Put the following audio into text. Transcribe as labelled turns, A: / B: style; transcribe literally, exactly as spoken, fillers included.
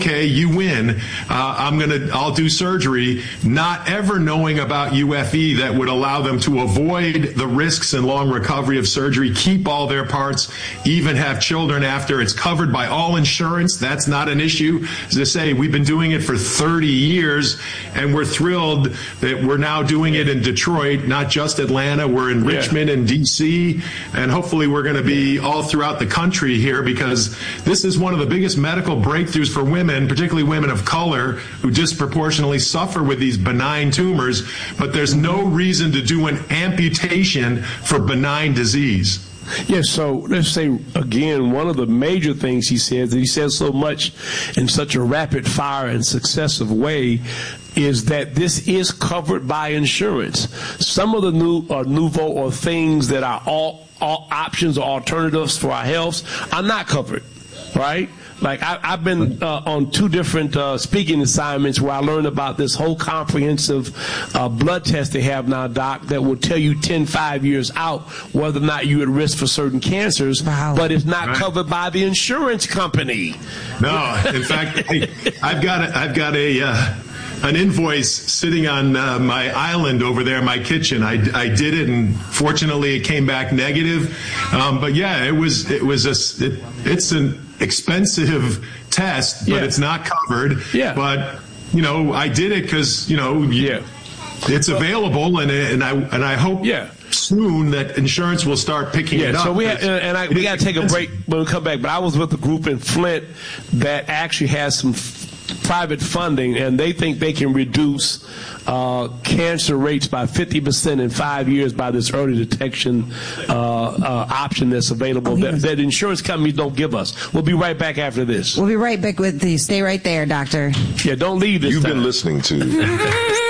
A: okay, you win. Uh, I'm gonna, I'll do surgery, not ever knowing about U F E that would allow them to avoid the risks and long recovery of surgery, keep all their parts, even have children after. It's covered by all insurance. That's not an issue. As I say, we've been doing it for thirty years, and we're thrilled that we're now doing it in Detroit, not just Atlanta. We're in Richmond and D C, and hopefully we're going to be all throughout the country here, because this is one of the biggest medical breakthroughs for women, particularly women of color, who disproportionately suffer with these benign tumors, but there's no reason to do an amputation for benign disease.
B: Yes, so let's say, again, one of the major things he says, that he says so much in such a rapid fire and successive way, is that this is covered by insurance. Some of the new or nouveau or things that are all, all options or alternatives for our health are not covered, right? Like I, I've been uh, on two different uh, speaking assignments where I learned about this whole comprehensive uh, blood test they have now, Doc, that will tell you ten, five years out whether or not you're at risk for certain cancers, wow. but it's not right. covered by the insurance company.
A: No, in fact, I, I've got a, I've got a. Uh, an invoice sitting on uh, my island over there in my kitchen. I, I did it, and fortunately it came back negative. Um, but yeah, it was it was a it, it's an expensive test, but yeah. it's not covered.
B: Yeah.
A: But you know, I did it because you know
B: yeah.
A: it's available, and and I and I hope
B: yeah.
A: soon that insurance will start picking
B: yeah,
A: it up.
B: So we have, and I, we got to take a break when we come back. But I was with a group in Flint that actually has some private funding, and they think they can reduce uh, cancer rates by fifty percent in five years by this early detection uh, uh, option that's available, oh, that, that insurance companies don't give us. We'll be right back after this.
C: We'll be right back with you. Stay right there, doctor.
B: Yeah, don't leave this
D: You've
B: time.
D: been listening to